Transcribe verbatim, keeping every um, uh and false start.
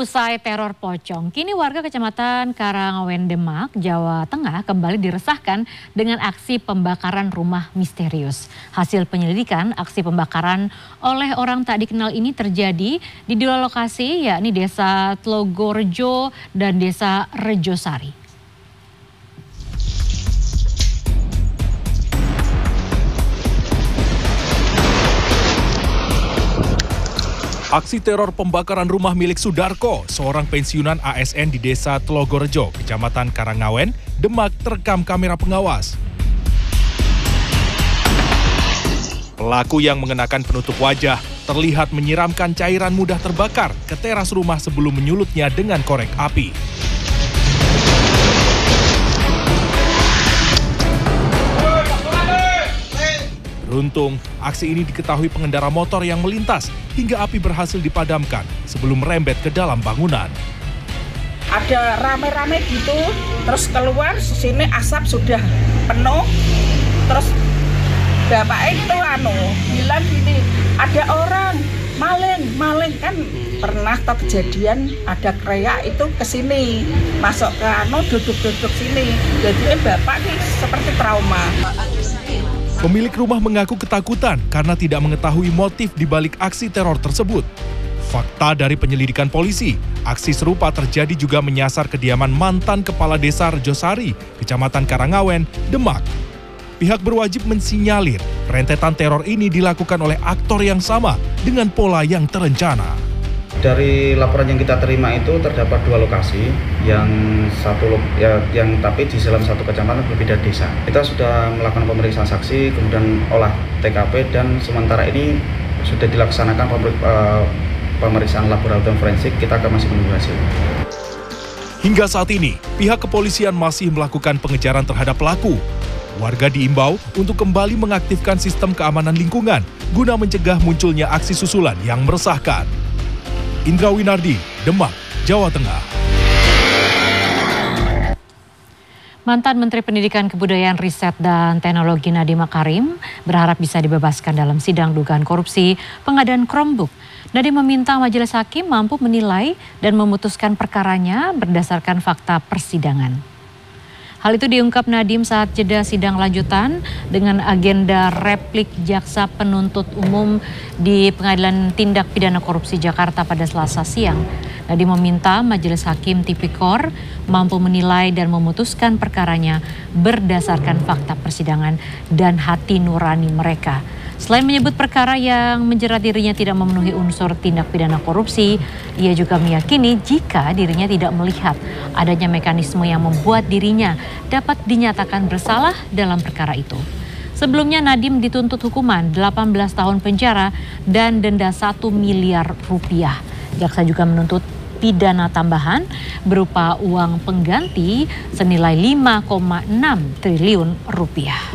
Usai teror pocong, kini warga Kecamatan Karangawen Demak, Jawa Tengah kembali diresahkan dengan aksi pembakaran rumah misterius. Hasil penyelidikan, aksi pembakaran oleh orang tak dikenal ini terjadi di dua lokasi, yakni Desa Tlogorejo dan Desa Rejosari. Aksi teror pembakaran rumah milik Sudarko, seorang pensiunan A S N di Desa Tlogorejo, Kecamatan Karangawen, Demak terekam kamera pengawas. Pelaku yang mengenakan penutup wajah terlihat menyiramkan cairan mudah terbakar ke teras rumah sebelum menyulutnya dengan korek api. Beruntung, aksi ini diketahui pengendara motor yang melintas hingga api berhasil dipadamkan sebelum merembet ke dalam bangunan. Ada rame-rame gitu, terus keluar sini asap sudah penuh, terus bapak itu anu bilang gini, ada orang maling, maling kan pernah kejadian ada kreak itu ke sini, masuk ke anu duduk-duduk sini, jadi bapak nih seperti trauma. Pemilik rumah mengaku ketakutan karena tidak mengetahui motif di balik aksi teror tersebut. Fakta dari penyelidikan polisi, aksi serupa terjadi juga menyasar kediaman mantan Kepala Desa Rejosari, Kecamatan Karangawen, Demak. Pihak berwajib mensinyalir rentetan teror ini dilakukan oleh aktor yang sama dengan pola yang terencana. Dari laporan yang kita terima itu terdapat dua lokasi, yang satu ya, yang tapi di dalam satu kecamatan berbeda desa. Kita sudah melakukan pemeriksaan saksi, kemudian olah T K P dan sementara ini sudah dilaksanakan pemeriksaan laboratorium forensik. Kita akan masih menunggu hasil. Hingga saat ini, pihak kepolisian masih melakukan pengejaran terhadap pelaku. Warga diimbau untuk kembali mengaktifkan sistem keamanan lingkungan guna mencegah munculnya aksi susulan yang meresahkan. Indra Winardi, Demak, Jawa Tengah. Mantan Menteri Pendidikan Kebudayaan Riset dan Teknologi Nadiem Makarim berharap bisa dibebaskan dalam sidang dugaan korupsi pengadaan Chromebook. Nadiem meminta majelis hakim mampu menilai dan memutuskan perkaranya berdasarkan fakta persidangan. Hal itu diungkap Nadiem saat jeda sidang lanjutan dengan agenda replik jaksa penuntut umum di Pengadilan Tindak Pidana Korupsi Jakarta pada Selasa siang. Nadiem meminta majelis hakim tipikor mampu menilai dan memutuskan perkaranya berdasarkan fakta persidangan dan hati nurani mereka. Selain menyebut perkara yang menjerat dirinya tidak memenuhi unsur tindak pidana korupsi, ia juga meyakini jika dirinya tidak melihat adanya mekanisme yang membuat dirinya dapat dinyatakan bersalah dalam perkara itu. Sebelumnya Nadiem dituntut hukuman delapan belas tahun penjara dan denda satu miliar rupiah. Jaksa juga menuntut pidana tambahan berupa uang pengganti senilai lima koma enam triliun rupiah.